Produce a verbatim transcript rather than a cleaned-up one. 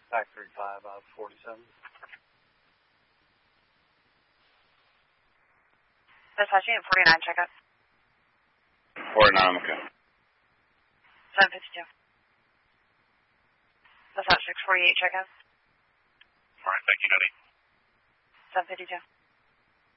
Factory five, uh, forty-seven. Versace at forty-nine, check out. forty-nine, okay. seven fifty-two. Versace six forty-eight, check out. All right, thank you, Daddy. seven fifty-two.